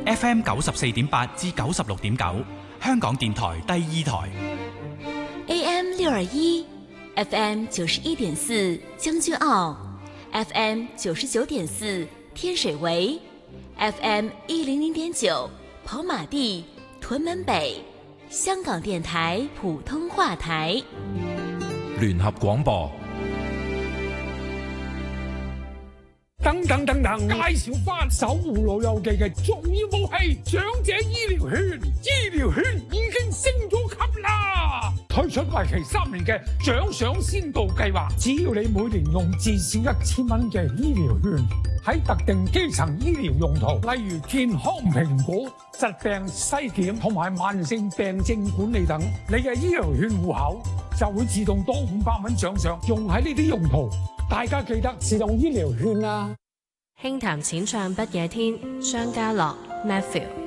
FM 94.8至96.9，香港電台第二台。 AM 621，FM 91.4將軍澳，FM 99.4天水圍，FM 100.9跑馬地、屯門北，香港電台普通話台。 聯合廣播。 等，介紹翻守護老友記嘅重要武器——長者醫療券。醫療券已經升咗級啦！推出為期3年嘅獎賞先導計劃，只要你每年用至少1000蚊嘅醫療券，喺特定基層醫療用途，例如健康評估、疾病篩檢同埋慢性病症管理等，你嘅醫療券戶口就會自動多500蚊獎賞，用喺呢啲用途。大家記得自動醫療券啊！ 輕談淺唱不夜天，張家樂 Matthew。